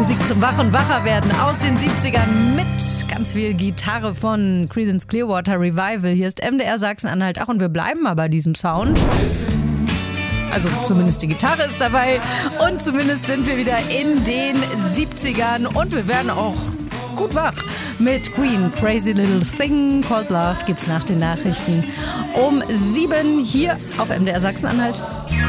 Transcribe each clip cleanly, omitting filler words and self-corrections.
Musik zum Wach- und Wacherwerden aus den 70ern mit ganz viel Gitarre von Creedence Clearwater Revival. Hier ist MDR Sachsen-Anhalt. Ach, und wir bleiben mal bei diesem Sound. Also zumindest die Gitarre ist dabei und zumindest sind wir wieder in den 70ern und wir werden auch gut wach mit Queen. Crazy Little Thing Called Love gibt's nach den Nachrichten um 7 hier auf MDR Sachsen-Anhalt.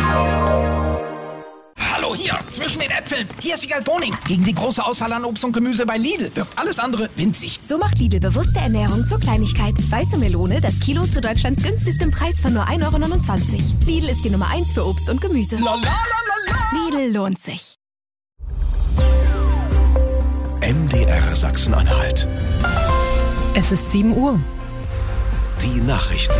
Hallo, hier, zwischen den Äpfeln. Hier ist Wiegald Boning. Gegen die große Auswahl an Obst und Gemüse bei Lidl wirkt alles andere winzig. So macht Lidl bewusste Ernährung zur Kleinigkeit. Weiße Melone, das Kilo zu Deutschlands günstigstem Preis von nur 1,29 €. Lidl ist die Nummer 1 für Obst und Gemüse. Lidl lohnt sich. MDR Sachsen-Anhalt. Es ist 7 Uhr. Die Nachrichten.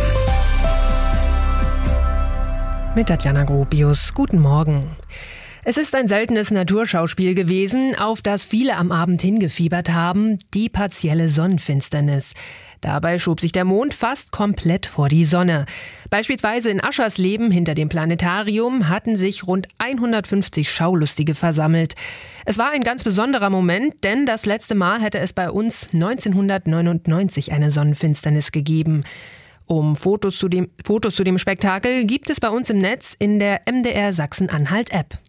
Mit Tatjana Gropius. Guten Morgen. Es ist ein seltenes Naturschauspiel gewesen, auf das viele am Abend hingefiebert haben, die partielle Sonnenfinsternis. Dabei schob sich der Mond fast komplett vor die Sonne. Beispielsweise in Aschersleben hinter dem Planetarium hatten sich rund 150 Schaulustige versammelt. Es war ein ganz besonderer Moment, denn das letzte Mal hätte es bei uns 1999 eine Sonnenfinsternis gegeben. Fotos zu dem Spektakel gibt es bei uns im Netz in der MDR Sachsen-Anhalt-App.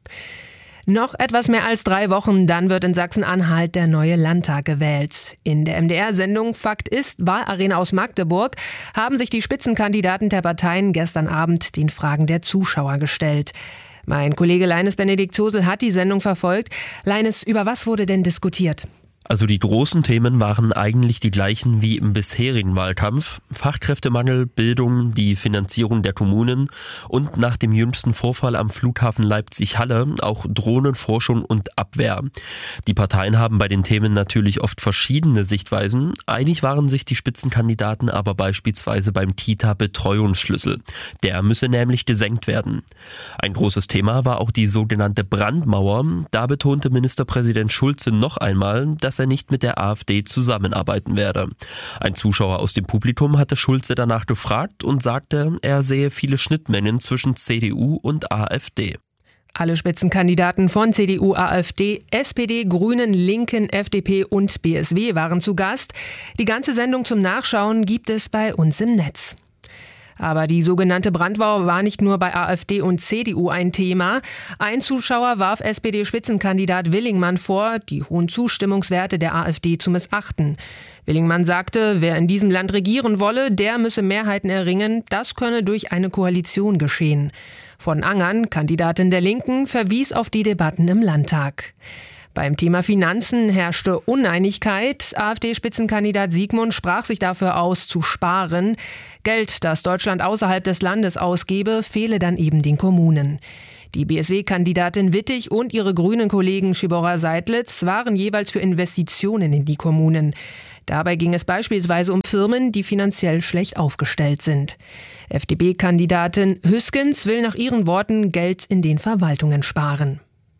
Noch etwas mehr als 3 Wochen, dann wird in Sachsen-Anhalt der neue Landtag gewählt. In der MDR-Sendung Fakt ist, Wahlarena aus Magdeburg, haben sich die Spitzenkandidaten der Parteien gestern Abend den Fragen der Zuschauer gestellt. Mein Kollege Leines Benedikt Zosel hat die Sendung verfolgt. Leines, über was wurde denn diskutiert? Also die großen Themen waren eigentlich die gleichen wie im bisherigen Wahlkampf. Fachkräftemangel, Bildung, die Finanzierung der Kommunen und nach dem jüngsten Vorfall am Flughafen Leipzig-Halle auch Drohnenforschung und Abwehr. Die Parteien haben bei den Themen natürlich oft verschiedene Sichtweisen. Einig waren sich die Spitzenkandidaten aber beispielsweise beim Kita-Betreuungsschlüssel. Der müsse nämlich gesenkt werden. Ein großes Thema war auch die sogenannte Brandmauer. Da betonte Ministerpräsident Schulze noch einmal, dass er nicht mit der AfD zusammenarbeiten werde. Ein Zuschauer aus dem Publikum hatte Schulze danach gefragt und sagte, er sehe viele Schnittmengen zwischen CDU und AfD. Alle Spitzenkandidaten von CDU, AfD, SPD, Grünen, Linken, FDP und BSW waren zu Gast. Die ganze Sendung zum Nachschauen gibt es bei uns im Netz. Aber die sogenannte Brandmauer war nicht nur bei AfD und CDU ein Thema. Ein Zuschauer warf SPD-Spitzenkandidat Willingmann vor, die hohen Zustimmungswerte der AfD zu missachten. Willingmann sagte, wer in diesem Land regieren wolle, der müsse Mehrheiten erringen. Das könne durch eine Koalition geschehen. Von Angern, Kandidatin der Linken, verwies auf die Debatten im Landtag. Beim Thema Finanzen herrschte Uneinigkeit. AfD-Spitzenkandidat Siegmund sprach sich dafür aus, zu sparen. Geld, das Deutschland außerhalb des Landes ausgebe, fehle dann eben den Kommunen. Die BSW-Kandidatin Wittig und ihre grünen Kollegen Schibora-Seidlitz waren jeweils für Investitionen in die Kommunen. Dabei ging es beispielsweise um Firmen, die finanziell schlecht aufgestellt sind. FDP-Kandidatin Hüskens will nach ihren Worten Geld in den Verwaltungen sparen.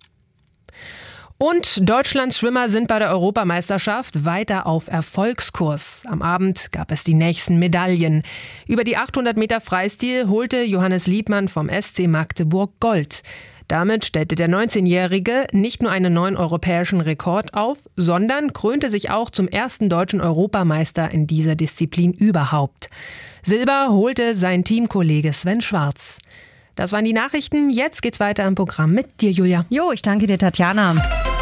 Und Deutschlands Schwimmer sind bei der Europameisterschaft weiter auf Erfolgskurs. Am Abend gab es die nächsten Medaillen. Über die 800 Meter Freistil holte Johannes Liebmann vom SC Magdeburg Gold. Damit stellte der 19-Jährige nicht nur einen neuen europäischen Rekord auf, sondern krönte sich auch zum ersten deutschen Europameister in dieser Disziplin überhaupt. Silber holte sein Teamkollege Sven Schwarz. Das waren die Nachrichten. Jetzt geht's weiter im Programm mit dir, Julia. Jo, ich danke dir, Tatjana.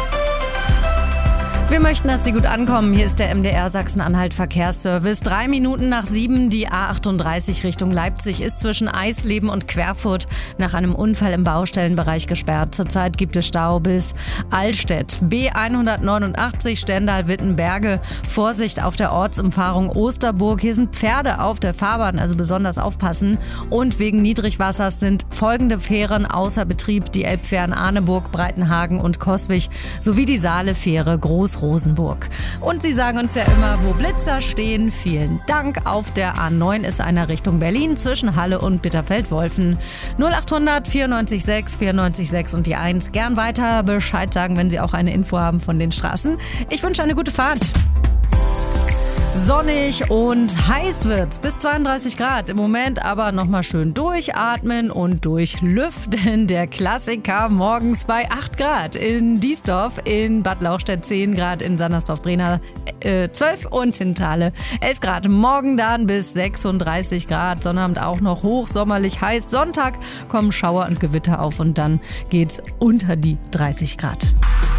Wir möchten, dass Sie gut ankommen. Hier ist der MDR Sachsen-Anhalt Verkehrsservice. 3 Minuten nach 7, die A38 Richtung Leipzig ist zwischen Eisleben und Querfurt nach einem Unfall im Baustellenbereich gesperrt. Zurzeit gibt es Stau bis Allstedt. B189 Stendal-Wittenberge. Vorsicht auf der Ortsumfahrung Osterburg. Hier sind Pferde auf der Fahrbahn, also besonders aufpassen. Und wegen Niedrigwassers sind folgende Fähren außer Betrieb: die Elbfähren Arneburg, Breitenhagen und Coswig sowie die Saale-Fähre Großrosenburg. Und Sie sagen uns ja immer, wo Blitzer stehen. Vielen Dank. Auf der A9 ist einer Richtung Berlin zwischen Halle und Bitterfeld-Wolfen. 0800 94 6 94 6 und die 1. Gern weiter Bescheid sagen, wenn Sie auch eine Info haben von den Straßen. Ich wünsche eine gute Fahrt. Sonnig und heiß wird's, bis 32 Grad. Im Moment aber nochmal schön durchatmen und durchlüften. Der Klassiker morgens bei 8 Grad in Diesdorf, in Bad Lauchstädt 10 Grad, in Sandersdorf-Brena 12 und in Thale 11 Grad. Morgen dann bis 36 Grad, Sonnabend auch noch hochsommerlich heiß. Sonntag kommen Schauer und Gewitter auf und dann geht's unter die 30 Grad.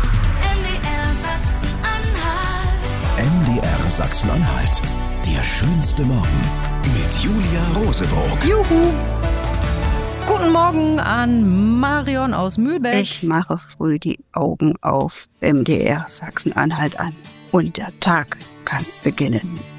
MDR Sachsen-Anhalt. Der schönste Morgen mit Julia Rosebrugg. Juhu! Guten Morgen an Marion aus Mühlbeck. Ich mache früh die Augen auf MDR Sachsen-Anhalt an und der Tag kann beginnen.